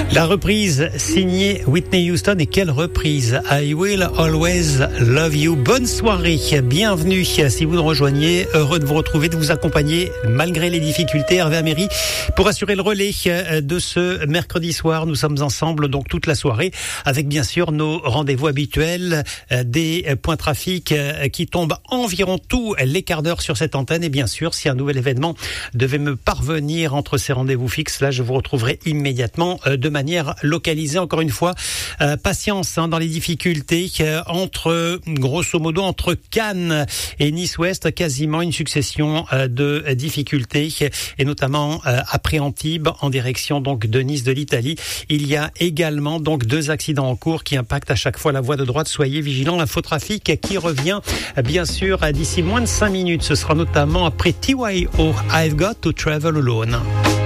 La reprise signée Whitney Houston, et quelle reprise! I Will Always Love You. Bonne soirée, bienvenue si vous nous rejoignez, heureux de vous retrouver, de vous accompagner malgré les difficultés. Hervé Améry pour assurer le relais de ce mercredi soir. Nous sommes ensemble donc toute la soirée avec bien sûr nos rendez-vous habituels, des points trafic qui tombent environ tous les quarts d'heure sur cette antenne, et bien sûr si un nouvel événement devait me parvenir entre ces rendez-vous fixes, là je vous retrouverai immédiatement de manière localisée. Encore une fois, patience dans les difficultés entre, grosso modo, entre Cannes et Nice-Ouest, quasiment une succession de difficultés, et notamment après Antibes en direction donc de Nice de l'Italie. Il y a également donc 2 accidents en cours qui impactent à chaque fois la voie de droite. Soyez vigilants. L'infotrafic qui revient bien sûr d'ici moins de 5 minutes. Ce sera notamment après TYO, I've Got to Travel Alone.